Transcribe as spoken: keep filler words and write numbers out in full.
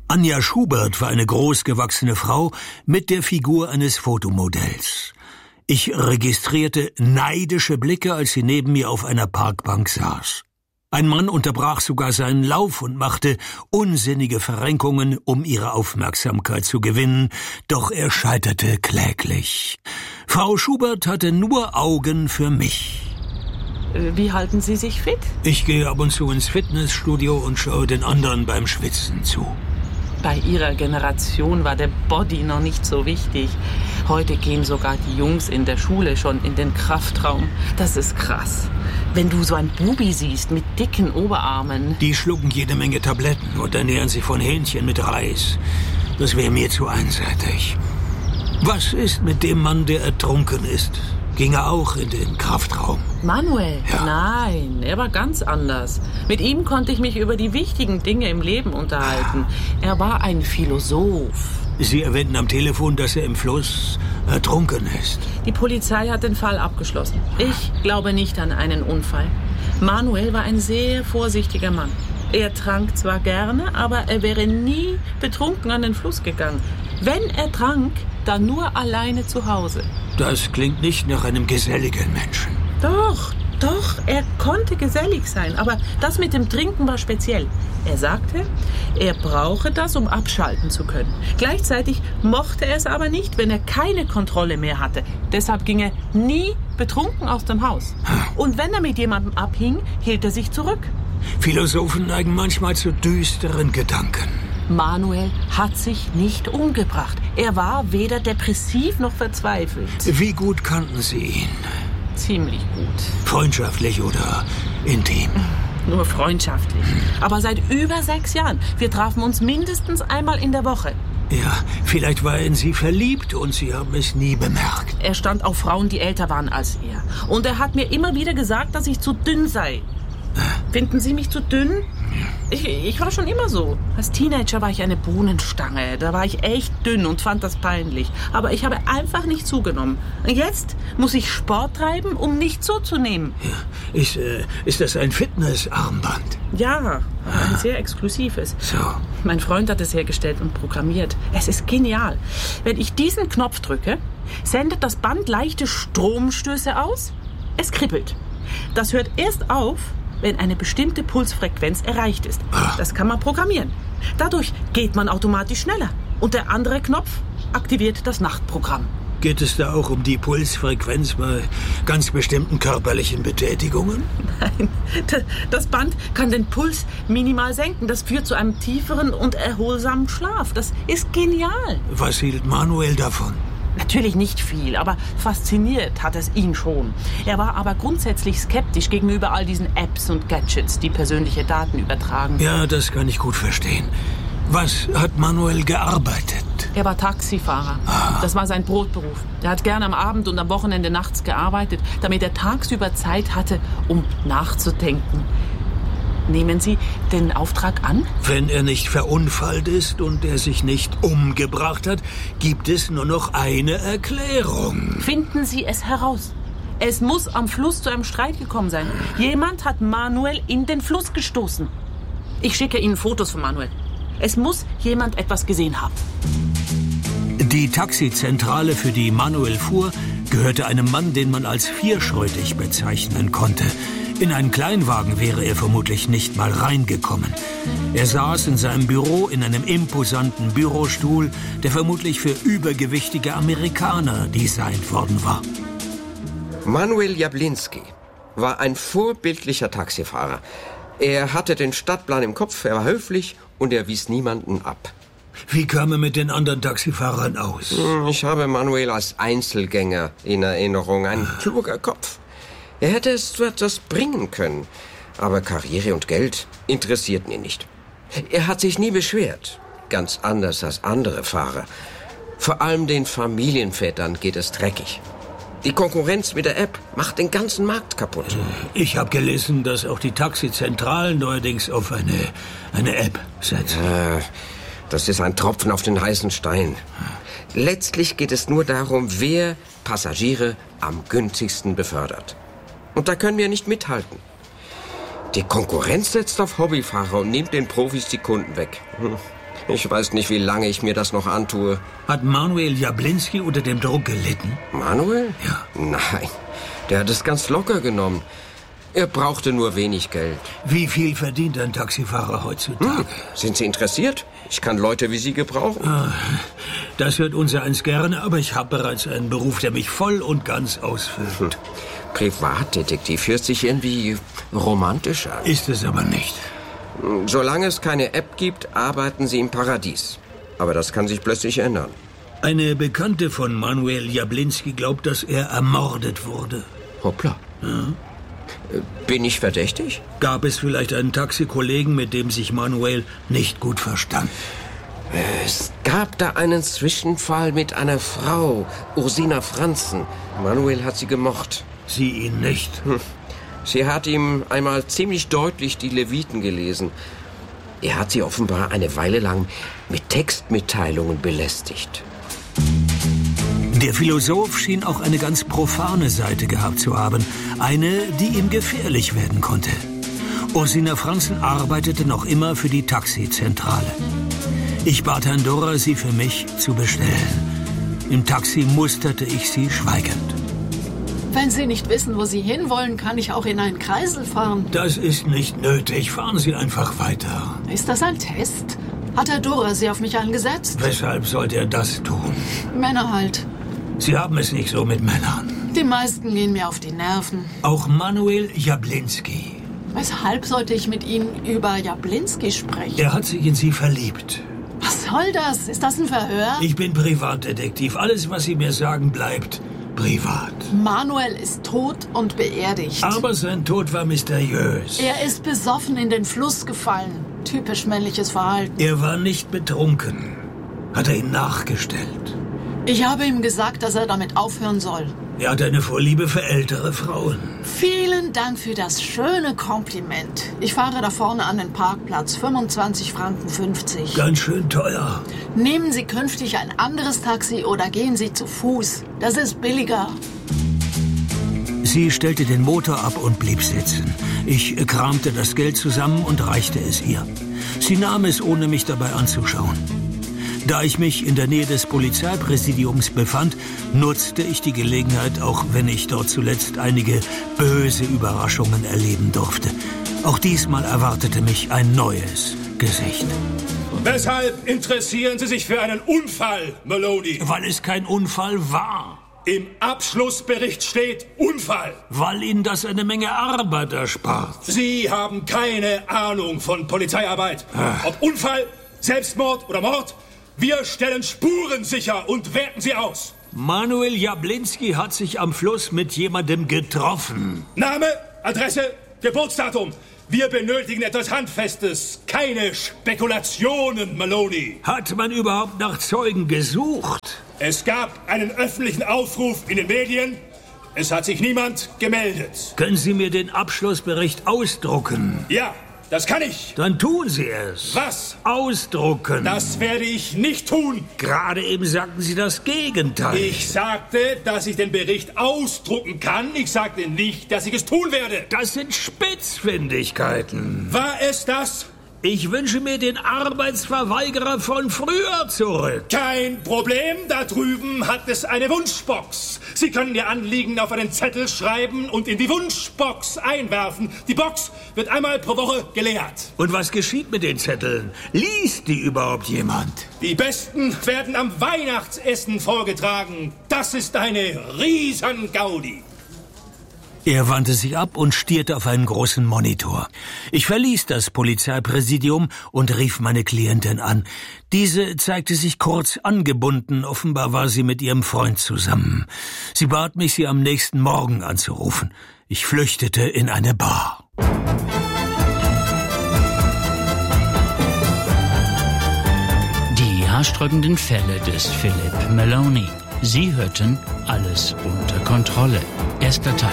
Anja Schubert war eine großgewachsene Frau mit der Figur eines Fotomodells. Ich registrierte neidische Blicke, als sie neben mir auf einer Parkbank saß. Ein Mann unterbrach sogar seinen Lauf und machte unsinnige Verrenkungen, um ihre Aufmerksamkeit zu gewinnen, doch er scheiterte kläglich. Frau Schubert hatte nur Augen für mich. Wie halten Sie sich fit? Ich gehe ab und zu ins Fitnessstudio und schaue den anderen beim Schwitzen zu. Bei Ihrer Generation war der Body noch nicht so wichtig. Heute gehen sogar die Jungs in der Schule schon in den Kraftraum. Das ist krass. Wenn du so ein Bubi siehst mit dicken Oberarmen. Die schlucken jede Menge Tabletten und ernähren sich von Hähnchen mit Reis. Das wäre mir zu einseitig. Was ist mit dem Mann, der ertrunken ist? Ging er auch in den Kraftraum? Manuel? Ja. Nein, er war ganz anders. Mit ihm konnte ich mich über die wichtigen Dinge im Leben unterhalten. Er war ein Philosoph. Sie erwähnten am Telefon, dass er im Fluss ertrunken ist. Die Polizei hat den Fall abgeschlossen. Ich glaube nicht an einen Unfall. Manuel war ein sehr vorsichtiger Mann. Er trank zwar gerne, aber er wäre nie betrunken an den Fluss gegangen. Wenn er trank, dann nur alleine zu Hause. Das klingt nicht nach einem geselligen Menschen. Doch, doch, er konnte gesellig sein, aber das mit dem Trinken war speziell. Er sagte, er brauche das, um abschalten zu können. Gleichzeitig mochte er es aber nicht, wenn er keine Kontrolle mehr hatte. Deshalb ging er nie betrunken aus dem Haus. Und wenn er mit jemandem abhing, hielt er sich zurück. Philosophen neigen manchmal zu düsteren Gedanken. Manuel hat sich nicht umgebracht. Er war weder depressiv noch verzweifelt. Wie gut kannten Sie ihn? Ziemlich gut. Freundschaftlich oder intim? Nur freundschaftlich. Aber seit über sechs Jahren. Wir trafen uns mindestens einmal in der Woche. Ja, vielleicht war er in Sie verliebt und Sie haben es nie bemerkt. Er stand auf Frauen, die älter waren als er. Und er hat mir immer wieder gesagt, dass ich zu dünn sei. Finden Sie mich zu dünn? Ich, ich war schon immer so. Als Teenager war ich eine Bohnenstange. Da war ich echt dünn und fand das peinlich. Aber ich habe einfach nicht zugenommen. Und jetzt muss ich Sport treiben, um nicht zuzunehmen. Ja. Ist, äh, ist das ein Fitnessarmband? Ja, aber ein sehr exklusives. So. Mein Freund hat es hergestellt und programmiert. Es ist genial. Wenn ich diesen Knopf drücke, sendet das Band leichte Stromstöße aus. Es kribbelt. Das hört erst auf, wenn eine bestimmte Pulsfrequenz erreicht ist. Das kann man programmieren. Dadurch geht man automatisch schneller. Und der andere Knopf aktiviert das Nachtprogramm. Geht es da auch um die Pulsfrequenz bei ganz bestimmten körperlichen Betätigungen? Nein, das Band kann den Puls minimal senken. Das führt zu einem tieferen und erholsamen Schlaf. Das ist genial. Was hielt Manuel davon? Natürlich nicht viel, aber fasziniert hat es ihn schon. Er war aber grundsätzlich skeptisch gegenüber all diesen Apps und Gadgets, die persönliche Daten übertragen. Ja, das kann ich gut verstehen. Was hat Manuel gearbeitet? Er war Taxifahrer. Ah. Das war sein Brotberuf. Er hat gern am Abend und am Wochenende nachts gearbeitet, damit er tagsüber Zeit hatte, um nachzudenken. Nehmen Sie den Auftrag an? Wenn er nicht verunfallt ist und er sich nicht umgebracht hat, gibt es nur noch eine Erklärung. Finden Sie es heraus. Es muss am Fluss zu einem Streit gekommen sein. Jemand hat Manuel in den Fluss gestoßen. Ich schicke Ihnen Fotos von Manuel. Es muss jemand etwas gesehen haben. Die Taxizentrale, für die Manuel fuhr, gehörte einem Mann, den man als vierschrötig bezeichnen konnte. In einen Kleinwagen wäre er vermutlich nicht mal reingekommen. Er saß in seinem Büro in einem imposanten Bürostuhl, der vermutlich für übergewichtige Amerikaner designt worden war. Manuel Jablinski war ein vorbildlicher Taxifahrer. Er hatte den Stadtplan im Kopf, er war höflich und er wies niemanden ab. Wie kam er mit den anderen Taxifahrern aus? Ich habe Manuel als Einzelgänger in Erinnerung. Ein kluger Kopf. Er hätte es zu etwas bringen können. Aber Karriere und Geld interessierten ihn nicht. Er hat sich nie beschwert. Ganz anders als andere Fahrer. Vor allem den Familienvätern geht es dreckig. Die Konkurrenz mit der App macht den ganzen Markt kaputt. Ich habe gelesen, dass auch die Taxizentralen neuerdings auf eine, eine App setzen. Äh, das ist ein Tropfen auf den heißen Stein. Letztlich geht es nur darum, wer Passagiere am günstigsten befördert. Und da können wir nicht mithalten. Die Konkurrenz setzt auf Hobbyfahrer und nimmt den Profis die Kunden weg. Ich weiß nicht, wie lange ich mir das noch antue. Hat Manuel Jablinski unter dem Druck gelitten? Manuel? Ja. Nein, der hat es ganz locker genommen. Er brauchte nur wenig Geld. Wie viel verdient ein Taxifahrer heutzutage? Hm. Sind Sie interessiert? Ich kann Leute wie Sie gebrauchen. Ah, das hört unser eins gerne, aber ich habe bereits einen Beruf, der mich voll und ganz ausfüllt. Hm. Privatdetektiv hört sich irgendwie romantisch an. Ist es aber nicht. Solange es keine App gibt, arbeiten Sie im Paradies. Aber das kann sich plötzlich ändern. Eine Bekannte von Manuel Jablinski glaubt, dass er ermordet wurde. Hoppla. Ja. Bin ich verdächtig? Gab es vielleicht einen Taxikollegen, mit dem sich Manuel nicht gut verstand? Es gab da einen Zwischenfall mit einer Frau, Ursina Franzen. Manuel hat sie gemocht. Sie ihn nicht? Hm. Sie hat ihm einmal ziemlich deutlich die Leviten gelesen. Er hat sie offenbar eine Weile lang mit Textmitteilungen belästigt. Der Philosoph schien auch eine ganz profane Seite gehabt zu haben. Eine, die ihm gefährlich werden konnte. Ursina Franzen arbeitete noch immer für die Taxizentrale. Ich bat Herrn Durrer, sie für mich zu bestellen. Im Taxi musterte ich sie schweigend. Wenn Sie nicht wissen, wo Sie hinwollen, kann ich auch in einen Kreisel fahren. Das ist nicht nötig. Fahren Sie einfach weiter. Ist das ein Test? Hat Herr Durrer Sie auf mich angesetzt? Weshalb sollte er das tun? Männer halt. Sie haben es nicht so mit Männern. Die meisten gehen mir auf die Nerven. Auch Manuel Jablinski. Weshalb sollte ich mit Ihnen über Jablinski sprechen? Er hat sich in Sie verliebt. Was soll das? Ist das ein Verhör? Ich bin Privatdetektiv. Alles, was Sie mir sagen, bleibt privat. Manuel ist tot und beerdigt. Aber sein Tod war mysteriös. Er ist besoffen in den Fluss gefallen. Typisch männliches Verhalten. Er war nicht betrunken. Hat er ihn nachgestellt. Ich habe ihm gesagt, dass er damit aufhören soll. Er hat eine Vorliebe für ältere Frauen. Vielen Dank für das schöne Kompliment. Ich fahre da vorne an den Parkplatz. fünfundzwanzig Franken fünfzig. Ganz schön teuer. Nehmen Sie künftig ein anderes Taxi oder gehen Sie zu Fuß. Das ist billiger. Sie stellte den Motor ab und blieb sitzen. Ich kramte das Geld zusammen und reichte es ihr. Sie nahm es, ohne mich dabei anzuschauen. Da ich mich in der Nähe des Polizeipräsidiums befand, nutzte ich die Gelegenheit, auch wenn ich dort zuletzt einige böse Überraschungen erleben durfte. Auch diesmal erwartete mich ein neues Gesicht. Weshalb interessieren Sie sich für einen Unfall, Maloney? Weil es kein Unfall war. Im Abschlussbericht steht Unfall. Weil Ihnen das eine Menge Arbeit erspart. Sie haben keine Ahnung von Polizeiarbeit. Ach. Ob Unfall, Selbstmord oder Mord, wir stellen Spuren sicher und werten sie aus. Manuel Jablinski hat sich am Fluss mit jemandem getroffen. Name, Adresse, Geburtsdatum. Wir benötigen etwas Handfestes, keine Spekulationen, Maloney. Hat man überhaupt nach Zeugen gesucht? Es gab einen öffentlichen Aufruf in den Medien. Es hat sich niemand gemeldet. Können Sie mir den Abschlussbericht ausdrucken? Ja, das kann ich. Dann tun Sie es. Was? Ausdrucken. Das werde ich nicht tun. Gerade eben sagten Sie das Gegenteil. Ich sagte, dass ich den Bericht ausdrucken kann. Ich sagte nicht, dass ich es tun werde. Das sind Spitzfindigkeiten. War es das? Ich wünsche mir den Arbeitsverweigerer von früher zurück. Kein Problem, da drüben hat es eine Wunschbox. Sie können Ihr Anliegen auf einen Zettel schreiben und in die Wunschbox einwerfen. Die Box wird einmal pro Woche geleert. Und was geschieht mit den Zetteln? Liest die überhaupt jemand? Die besten werden am Weihnachtsessen vorgetragen. Das ist eine Riesengaudi. Er wandte sich ab und stierte auf einen großen Monitor. Ich verließ das Polizeipräsidium und rief meine Klientin an. Diese zeigte sich kurz angebunden, offenbar war sie mit ihrem Freund zusammen. Sie bat mich, sie am nächsten Morgen anzurufen. Ich flüchtete in eine Bar. Die haarsträubenden Fälle des Philip Maloney. Sie hörten Alles unter Kontrolle. Erster Teil.